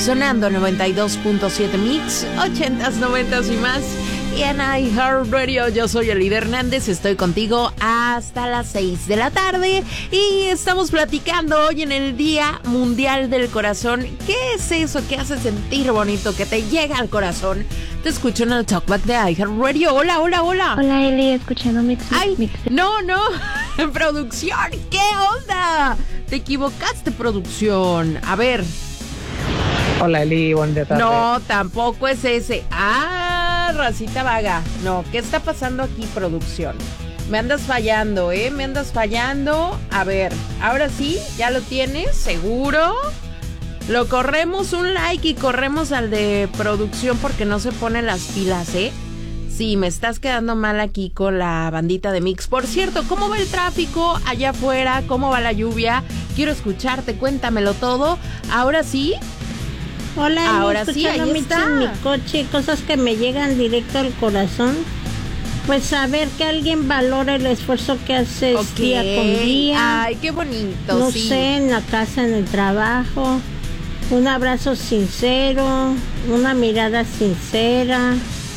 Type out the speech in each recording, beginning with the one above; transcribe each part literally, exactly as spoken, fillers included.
sonando noventa y dos punto siete Mix, ochentas, noventas y más. Y en iHeartRadio, yo soy Elida Hernández, estoy contigo hasta las seis de la tarde y estamos platicando hoy en el Día Mundial del Corazón. ¿Qué es eso que hace sentir bonito, que te llega al corazón? Te escucho en el Talkback de iHeartRadio. Hola, hola, hola. Hola, Eli, escuchando Mix, Mix, Ay, Mix. no, no, en producción, ¿qué onda? Te equivocaste, producción. A ver. Hola, Eli, buen día tarde. No, tampoco es ese. Ah, racita vaga. No, ¿qué está pasando aquí, producción? Me andas fallando, ¿eh? Me andas fallando. A ver, ahora sí, ¿ya lo tienes? ¿Seguro? Lo corremos un like y corremos al de producción porque no se ponen las pilas, ¿eh? Sí, me estás quedando mal aquí con la bandita de Mix. Por cierto, ¿cómo va el tráfico allá afuera? ¿Cómo va la lluvia? Quiero escucharte, cuéntamelo todo. Ahora sí. Hola, ahora sí, ahí Mix está. En mi coche, cosas que me llegan directo al corazón. Pues saber que alguien valora el esfuerzo que haces Okay. día con día. Ay, qué bonito, No sí. sé, en la casa, en el trabajo. Un abrazo sincero, una mirada sincera.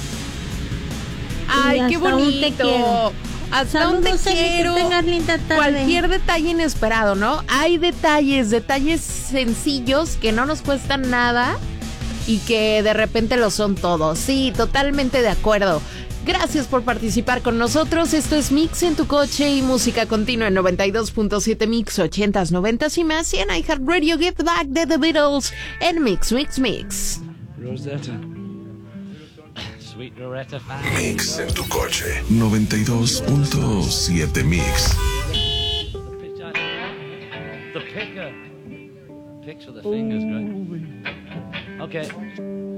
Ay, Y qué hasta un te bonito. quiero. Hasta un te Saludos, Eli, que quiero. tengas linda tarde. Cualquier detalle inesperado, ¿no? Hay detalles, detalles sencillos que no nos cuestan nada y que de repente lo son todos. Sí, totalmente de acuerdo. Gracias por participar con nosotros. Esto es Mix en tu coche y música continua en noventa y dos punto siete Mix, ochentas, noventas y más. Y en iHeartRadio, Get Back de The Beatles en Mix, Mix, Mix. Rosetta. Sweet Loretta Fan. Mix en tu coche. noventa y dos punto siete Mix. The picker. Picture the fingers, great. Okay.